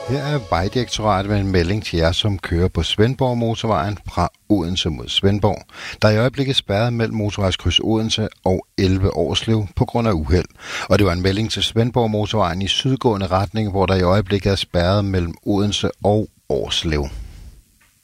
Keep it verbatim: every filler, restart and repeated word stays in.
Her er Vejdirektoratet med en melding til jer, som kører på Svendborg Motorvejen fra Odense mod Svendborg. Der er i øjeblikket spærret mellem motorvejskryds Odense og elleve Årslev på grund af uheld. Og det var en melding til Svendborg Motorvejen i sydgående retning, hvor der i øjeblikket er spærret mellem Odense og Årslev.